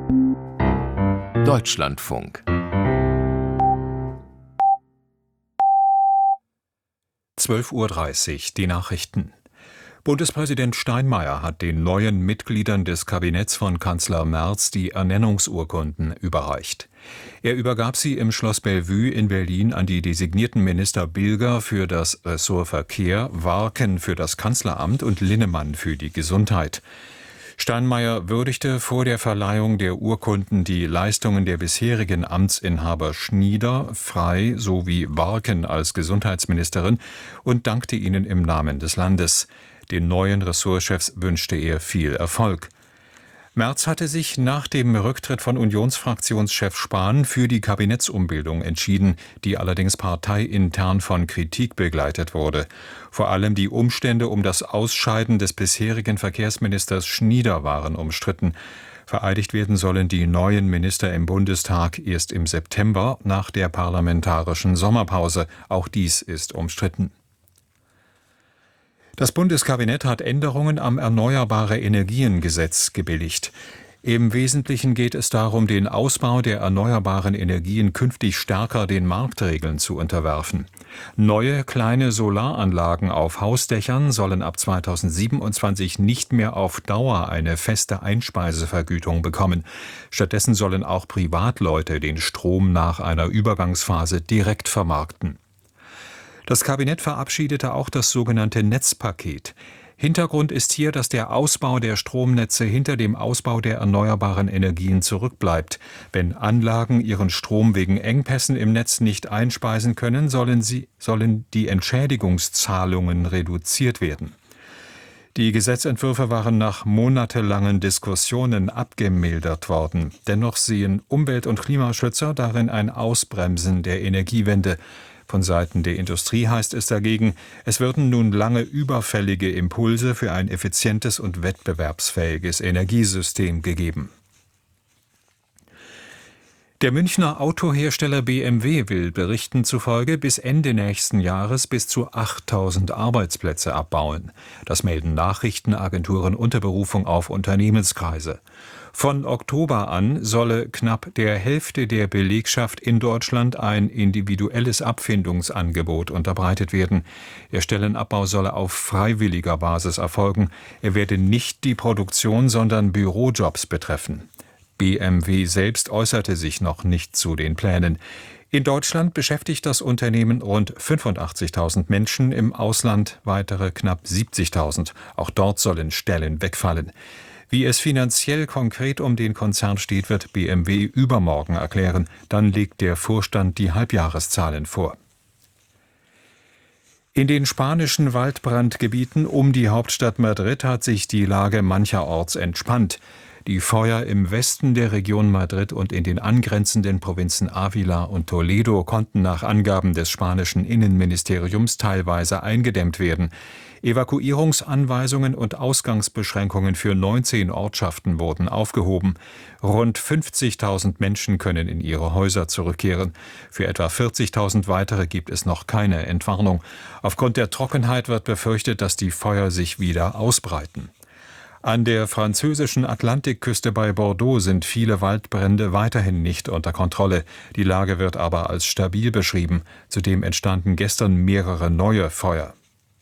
Deutschlandfunk 12:30 Uhr, die Nachrichten. Bundespräsident Steinmeier hat den neuen Mitgliedern des Kabinetts von Kanzler Merz die Ernennungsurkunden überreicht. Er übergab sie im Schloss Bellevue in Berlin an die designierten Minister Bilger für das Ressort Verkehr, Warken für das Kanzleramt und Linnemann für die Gesundheit. Steinmeier würdigte vor der Verleihung der Urkunden die Leistungen der bisherigen Amtsinhaber Schnieder, Frey sowie Warken als Gesundheitsministerin und dankte ihnen im Namen des Landes. Den neuen Ressortchefs wünschte er viel Erfolg. Merz hatte sich nach dem Rücktritt von Unionsfraktionschef Spahn für die Kabinettsumbildung entschieden, die allerdings parteiintern von Kritik begleitet wurde. Vor allem die Umstände um das Ausscheiden des bisherigen Verkehrsministers Schnieder waren umstritten. Vereidigt werden sollen die neuen Minister im Bundestag erst im September nach der parlamentarischen Sommerpause. Auch dies ist umstritten. Das Bundeskabinett hat Änderungen am Erneuerbare-Energien-Gesetz gebilligt. Im Wesentlichen geht es darum, den Ausbau der erneuerbaren Energien künftig stärker den Marktregeln zu unterwerfen. Neue kleine Solaranlagen auf Hausdächern sollen ab 2027 nicht mehr auf Dauer eine feste Einspeisevergütung bekommen. Stattdessen sollen auch Privatleute den Strom nach einer Übergangsphase direkt vermarkten. Das Kabinett verabschiedete auch das sogenannte Netzpaket. Hintergrund ist hier, dass der Ausbau der Stromnetze hinter dem Ausbau der erneuerbaren Energien zurückbleibt. Wenn Anlagen ihren Strom wegen Engpässen im Netz nicht einspeisen können, sollen die Entschädigungszahlungen reduziert werden. Die Gesetzentwürfe waren nach monatelangen Diskussionen abgemildert worden. Dennoch sehen Umwelt- und Klimaschützer darin ein Ausbremsen der Energiewende. Von Seiten der Industrie heißt es dagegen, es würden nun lange überfällige Impulse für ein effizientes und wettbewerbsfähiges Energiesystem gegeben. Der Münchner Autohersteller BMW will Berichten zufolge bis Ende nächsten Jahres bis zu 8.000 Arbeitsplätze abbauen. Das melden Nachrichtenagenturen unter Berufung auf Unternehmenskreise. Von Oktober an solle knapp der Hälfte der Belegschaft in Deutschland ein individuelles Abfindungsangebot unterbreitet werden. Der Stellenabbau solle auf freiwilliger Basis erfolgen. Er werde nicht die Produktion, sondern Bürojobs betreffen. BMW selbst äußerte sich noch nicht zu den Plänen. In Deutschland beschäftigt das Unternehmen rund 85.000 Menschen, im Ausland weitere knapp 70.000. Auch dort sollen Stellen wegfallen. Wie es finanziell konkret um den Konzern steht, wird BMW übermorgen erklären. Dann legt der Vorstand die Halbjahreszahlen vor. In den spanischen Waldbrandgebieten um die Hauptstadt Madrid hat sich die Lage mancherorts entspannt. Die Feuer im Westen der Region Madrid und in den angrenzenden Provinzen Ávila und Toledo konnten nach Angaben des spanischen Innenministeriums teilweise eingedämmt werden. Evakuierungsanweisungen und Ausgangsbeschränkungen für 19 Ortschaften wurden aufgehoben. Rund 50.000 Menschen können in ihre Häuser zurückkehren. Für etwa 40.000 weitere gibt es noch keine Entwarnung. Aufgrund der Trockenheit wird befürchtet, dass die Feuer sich wieder ausbreiten. An der französischen Atlantikküste bei Bordeaux sind viele Waldbrände weiterhin nicht unter Kontrolle. Die Lage wird aber als stabil beschrieben. Zudem entstanden gestern mehrere neue Feuer.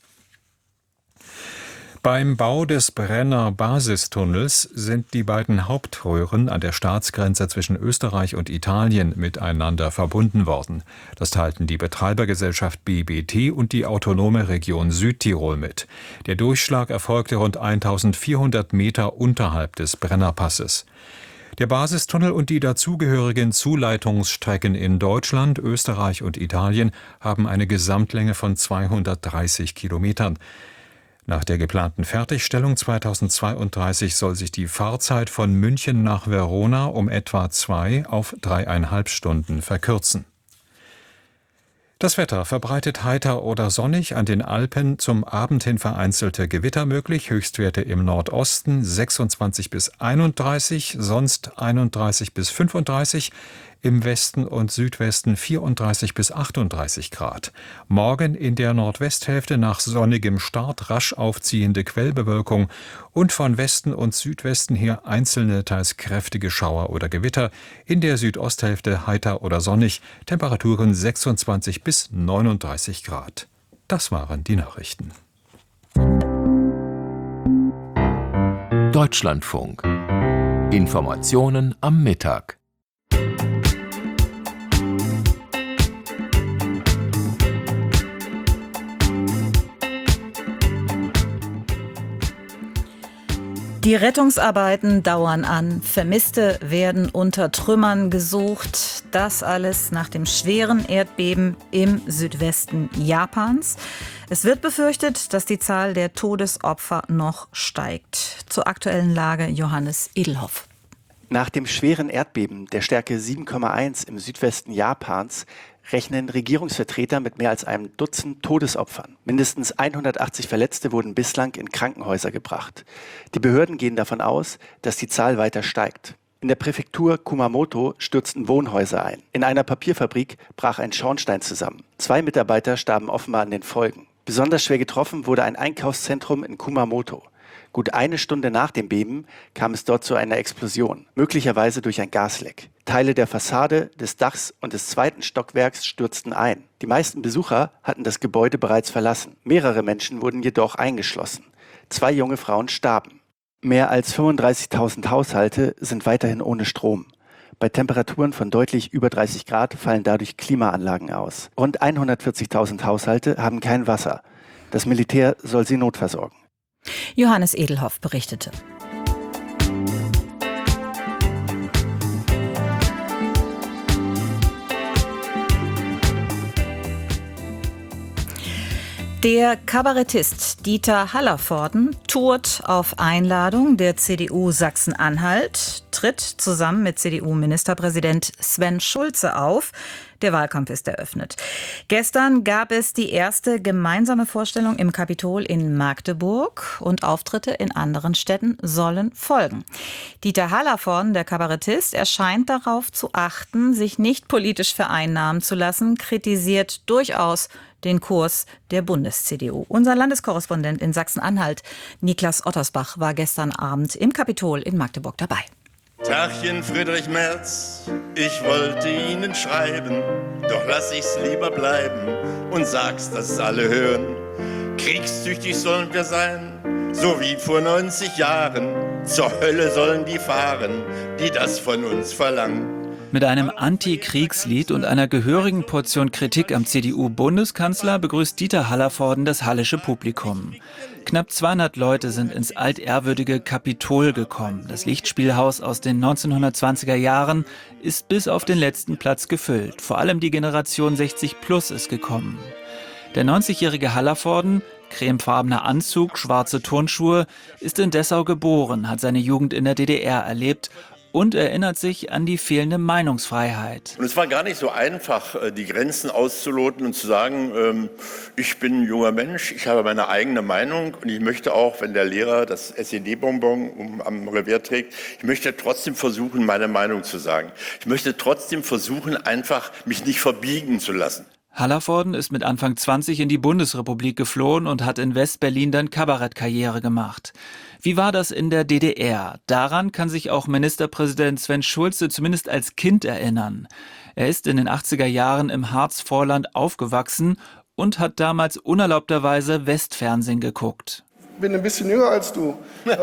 Beim Bau des Brenner Basistunnels sind die beiden Hauptröhren an der Staatsgrenze zwischen Österreich und Italien miteinander verbunden worden. Das teilten die Betreibergesellschaft BBT und die autonome Region Südtirol mit. Der Durchschlag erfolgte rund 1.400 Meter unterhalb des Brennerpasses. Der Basistunnel und die dazugehörigen Zuleitungsstrecken in Deutschland, Österreich und Italien haben eine Gesamtlänge von 230 Kilometern. Nach der geplanten Fertigstellung 2032 soll sich die Fahrzeit von München nach Verona um etwa 2 auf 3,5 Stunden verkürzen. Das Wetter verbreitet heiter oder sonnig, an den Alpen zum Abend hin vereinzelte Gewitter möglich, Höchstwerte im Nordosten 26 bis 31, sonst 31 bis 35, im Westen und Südwesten 34 bis 38 Grad. Morgen in der Nordwesthälfte nach sonnigem Start rasch aufziehende Quellbewölkung und von Westen und Südwesten her einzelne, teils kräftige Schauer oder Gewitter. In der Südosthälfte heiter oder sonnig, Temperaturen 26 bis 39 Grad. Das waren die Nachrichten. Deutschlandfunk. Informationen am Mittag. Die Rettungsarbeiten dauern an. Vermisste werden unter Trümmern gesucht. Das alles nach dem schweren Erdbeben im Südwesten Japans. Es wird befürchtet, dass die Zahl der Todesopfer noch steigt. Zur aktuellen Lage Johannes Edelhoff. Nach dem schweren Erdbeben der Stärke 7,1 im Südwesten Japans rechnen Regierungsvertreter mit mehr als einem Dutzend Todesopfern. Mindestens 180 Verletzte wurden bislang in Krankenhäuser gebracht. Die Behörden gehen davon aus, dass die Zahl weiter steigt. In der Präfektur Kumamoto stürzten Wohnhäuser ein. In einer Papierfabrik brach ein Schornstein zusammen. 2 Mitarbeiter starben offenbar an den Folgen. Besonders schwer getroffen wurde ein Einkaufszentrum in Kumamoto. Gut eine Stunde nach dem Beben kam es dort zu einer Explosion, möglicherweise durch ein Gasleck. Teile der Fassade, des Dachs und des 2. Stockwerks stürzten ein. Die meisten Besucher hatten das Gebäude bereits verlassen. Mehrere Menschen wurden jedoch eingeschlossen. 2 junge Frauen starben. Mehr als 35.000 Haushalte sind weiterhin ohne Strom. Bei Temperaturen von deutlich über 30 Grad fallen dadurch Klimaanlagen aus. Rund 140.000 Haushalte haben kein Wasser. Das Militär soll sie notversorgen. Johannes Edelhoff berichtete. Der Kabarettist Dieter Hallervorden tourt auf Einladung der CDU Sachsen-Anhalt, tritt zusammen mit CDU-Ministerpräsident Sven Schulze auf. Der Wahlkampf ist eröffnet. Gestern gab es die erste gemeinsame Vorstellung im Kapitol in Magdeburg und Auftritte in anderen Städten sollen folgen. Dieter Hallervorden, der Kabarettist, erscheint darauf zu achten, sich nicht politisch vereinnahmen zu lassen, kritisiert durchaus den Kurs der Bundes-CDU. Unser Landeskorrespondent in Sachsen-Anhalt, Niklas Ottersbach, war gestern Abend im Kapitol in Magdeburg dabei. Tagchen Friedrich Merz, ich wollte Ihnen schreiben, doch lass ich's lieber bleiben und sag's, dass alle hören. Kriegstüchtig sollen wir sein, so wie vor 90 Jahren. Zur Hölle sollen die fahren, die das von uns verlangen. Mit einem Anti-Kriegslied und einer gehörigen Portion Kritik am CDU-Bundeskanzler begrüßt Dieter Hallervorden das hallische Publikum. Knapp 200 Leute sind ins altehrwürdige Kapitol gekommen. Das Lichtspielhaus aus den 1920er Jahren ist bis auf den letzten Platz gefüllt. Vor allem die Generation 60 Plus ist gekommen. Der 90-jährige Hallervorden, cremefarbener Anzug, schwarze Turnschuhe, ist in Dessau geboren, hat seine Jugend in der DDR erlebt und erinnert sich an die fehlende Meinungsfreiheit. Und es war gar nicht so einfach, die Grenzen auszuloten und zu sagen, ich bin ein junger Mensch, ich habe meine eigene Meinung und ich möchte auch, wenn der Lehrer das SED-Bonbon am Revier trägt, ich möchte trotzdem versuchen, meine Meinung zu sagen. Ich möchte trotzdem versuchen, einfach mich nicht verbiegen zu lassen. Hallervorden ist mit Anfang 20 in die Bundesrepublik geflohen und hat in West-Berlin dann Kabarettkarriere gemacht. Wie war das in der DDR? Daran kann sich auch Ministerpräsident Sven Schulze zumindest als Kind erinnern. Er ist in den 80er Jahren im Harzvorland aufgewachsen und hat damals unerlaubterweise Westfernsehen geguckt. Ich bin ein bisschen jünger als du.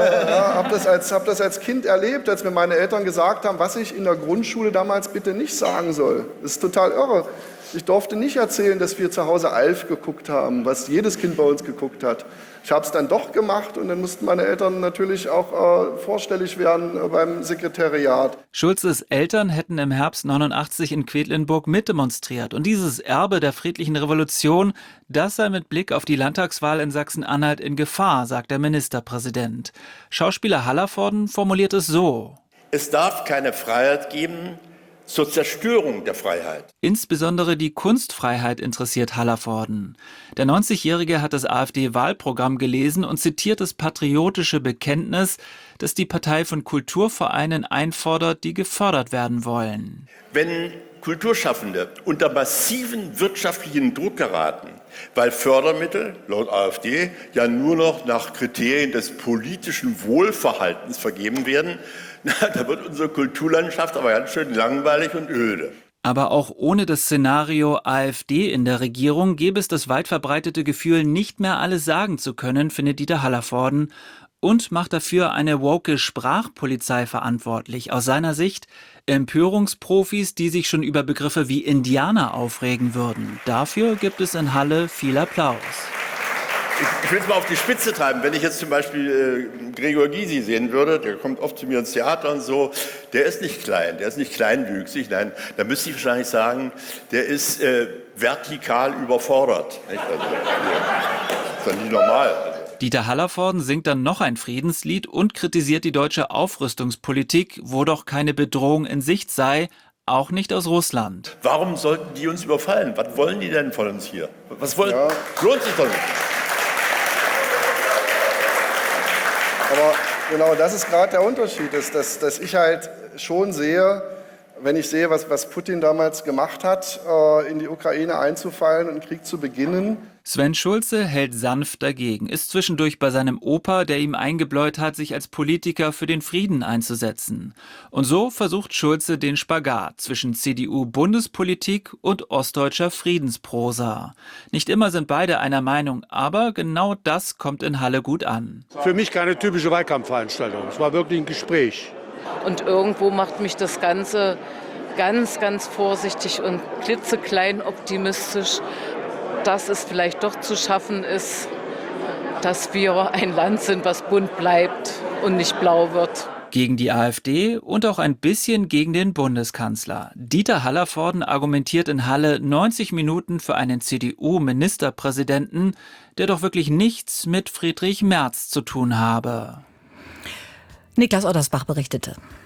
Hab das als Kind erlebt, als mir meine Eltern gesagt haben, was ich in der Grundschule damals bitte nicht sagen soll. Das ist total irre. Ich durfte nicht erzählen, dass wir zu Hause Alf geguckt haben, was jedes Kind bei uns geguckt hat. Ich habe es dann doch gemacht und dann mussten meine Eltern natürlich auch vorstellig werden beim Sekretariat. Schulzes Eltern hätten im Herbst 89 in Quedlinburg mitdemonstriert. Und dieses Erbe der friedlichen Revolution, das sei mit Blick auf die Landtagswahl in Sachsen-Anhalt in Gefahr, sagt der Ministerpräsident. Schauspieler Hallervorden formuliert es so: Es darf keine Freiheit geben, zur Zerstörung der Freiheit. Insbesondere die Kunstfreiheit interessiert Hallervorden. Der 90-Jährige hat das AfD-Wahlprogramm gelesen und zitiert das patriotische Bekenntnis, das die Partei von Kulturvereinen einfordert, die gefördert werden wollen. Wenn Kulturschaffende unter massiven wirtschaftlichen Druck geraten, weil Fördermittel laut AfD ja nur noch nach Kriterien des politischen Wohlverhaltens vergeben werden, da wird unsere Kulturlandschaft aber ganz schön langweilig und öde. Aber auch ohne das Szenario AfD in der Regierung gäbe es das weit verbreitete Gefühl, nicht mehr alles sagen zu können, findet Dieter Hallervorden, und macht dafür eine woke Sprachpolizei verantwortlich. Aus seiner Sicht Empörungsprofis, die sich schon über Begriffe wie Indianer aufregen würden. Dafür gibt es in Halle viel Applaus. Ich will es mal auf die Spitze treiben. Wenn ich jetzt zum Beispiel Gregor Gysi sehen würde, der kommt oft zu mir ins Theater und so, der ist nicht klein, der ist nicht kleinwüchsig, nein, da müsste ich wahrscheinlich sagen, der ist vertikal überfordert. Nicht? Also, das ist doch nicht normal. Dieter Hallervorden singt dann noch ein Friedenslied und kritisiert die deutsche Aufrüstungspolitik, wo doch keine Bedrohung in Sicht sei, auch nicht aus Russland. Warum sollten die uns überfallen? Was wollen die denn von uns hier? Was wollen? Ja. Lohnt sich doch nicht. Aber genau das ist gerade der Unterschied, dass ich halt schon sehe, wenn ich sehe, was Putin damals gemacht hat, in die Ukraine einzufallen und einen Krieg zu beginnen. Sven Schulze hält sanft dagegen, ist zwischendurch bei seinem Opa, der ihm eingebläut hat, sich als Politiker für den Frieden einzusetzen. Und so versucht Schulze den Spagat zwischen CDU-Bundespolitik und ostdeutscher Friedensprosa. Nicht immer sind beide einer Meinung, aber genau das kommt in Halle gut an. Für mich keine typische Wahlkampfveranstaltung. Es war wirklich ein Gespräch. Und irgendwo macht mich das Ganze ganz, ganz vorsichtig und klitzeklein optimistisch, dass es vielleicht doch zu schaffen ist, dass wir ein Land sind, was bunt bleibt und nicht blau wird. Gegen die AfD und auch ein bisschen gegen den Bundeskanzler. Dieter Hallervorden argumentiert in Halle 90 Minuten für einen CDU-Ministerpräsidenten, der doch wirklich nichts mit Friedrich Merz zu tun habe. Niklas Ottersbach berichtete.